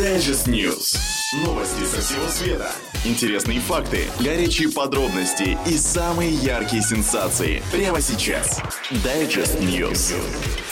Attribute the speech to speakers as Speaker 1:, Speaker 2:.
Speaker 1: Digest News. Новости со всего света. Интересные факты, горячие подробности и самые яркие сенсации. Прямо сейчас. Digest News.